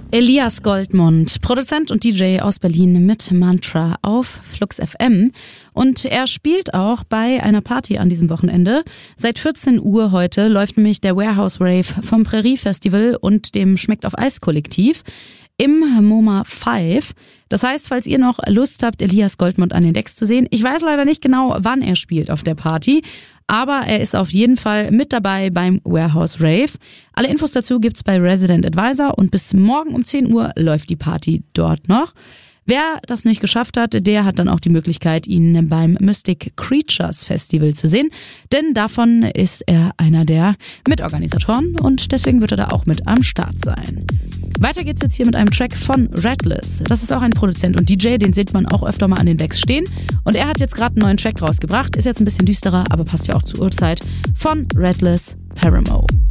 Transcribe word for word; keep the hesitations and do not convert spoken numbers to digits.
Elias Goldmund, Produzent und D J aus Berlin mit Mantra auf Flux F M. Und er spielt auch bei einer Party an diesem Wochenende. Seit vierzehn Uhr heute läuft nämlich der Warehouse Rave vom Prärie Festival und dem Schmeckt auf Eis Kollektiv im MoMA fünf. Das heißt, falls ihr noch Lust habt, Elias Goldmund an den Decks zu sehen, ich weiß leider nicht genau, wann er spielt auf der Party, aber er ist auf jeden Fall mit dabei beim Warehouse Rave. Alle Infos dazu gibt's bei Resident Advisor und bis morgen um zehn Uhr läuft die Party dort noch. Wer das nicht geschafft hat, der hat dann auch die Möglichkeit, ihn beim Mystic Creatures Festival zu sehen, denn davon ist er einer der Mitorganisatoren und deswegen wird er da auch mit am Start sein. Weiter geht's jetzt hier mit einem Track von Redless. Das ist auch ein Produzent und D J, den sieht man auch öfter mal an den Decks stehen. Und er hat jetzt gerade einen neuen Track rausgebracht, ist jetzt ein bisschen düsterer, aber passt ja auch zur Uhrzeit, von Redless, Paramo.